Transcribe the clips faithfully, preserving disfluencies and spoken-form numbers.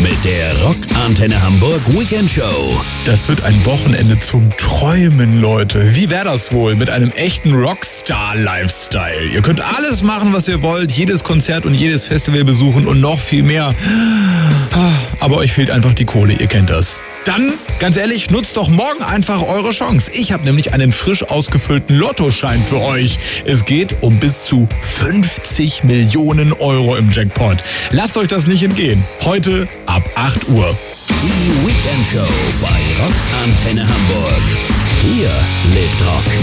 mit der Rock Antenne Hamburg Weekend Show. Das wird ein Wochenende zum Träumen, Leute. Wie wäre das wohl mit einem echten Rockstar-Lifestyle? Ihr könnt alles machen, was ihr wollt, jedes Konzert und jedes Festival besuchen und noch viel mehr. Aber euch fehlt einfach die Kohle, ihr kennt das. Dann, ganz ehrlich, nutzt doch morgen einfach eure Chance. Ich habe nämlich einen frisch ausgefüllten Lottoschein für euch. Es geht um bis zu fünfzig Millionen Euro im Jackpot. Lasst euch das nicht entgehen. Heute ab acht Uhr. Die Weekend Show bei Rock Antenne Hamburg. Hier lebt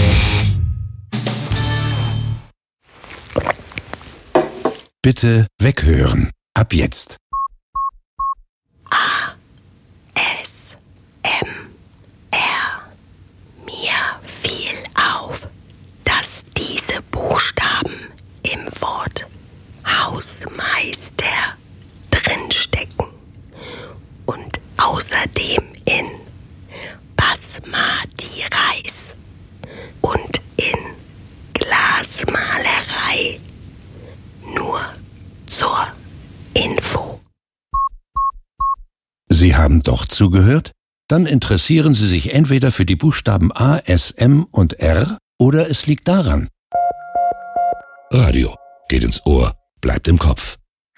Rock. Bitte weghören. Ab jetzt. A. S. M. R. Mir fiel auf, dass diese Buchstaben im Wort Hausmeister drinstecken und außerdem in Basmati Reis und in Glasmalerei. Nur zur Info. Sie haben doch zugehört? Dann interessieren Sie sich entweder für die Buchstaben A, S, M und R oder es liegt daran. Radio geht ins Ohr, bleibt im Kopf.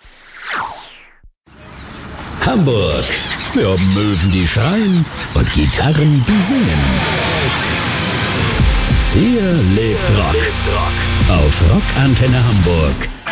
Hamburg. Wir haben Möwen, die schreien und Gitarren, die singen. Hier lebt Rock. Auf Rock Antenne Hamburg.